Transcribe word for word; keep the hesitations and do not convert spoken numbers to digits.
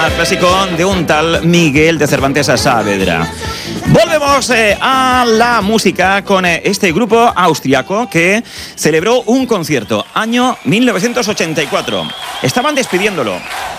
Clásico de un tal Miguel de Cervantes a Saavedra. Volvemos eh, a la música con eh, este grupo austriaco que celebró un concierto, año mil novecientos ochenta y cuatro. Estaban despidiéndolo.